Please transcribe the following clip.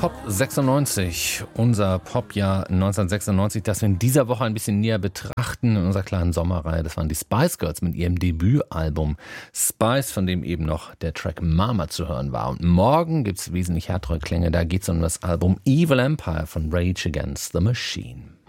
Pop 96, unser Popjahr 1996, das wir in dieser Woche ein bisschen näher betrachten in unserer kleinen Sommerreihe. Das waren die Spice Girls mit ihrem Debütalbum Spice, von dem eben noch der Track Mama zu hören war. Und morgen gibt es wesentlich härtere Klänge, da geht es um das Album Evil Empire von Rage Against the Machine.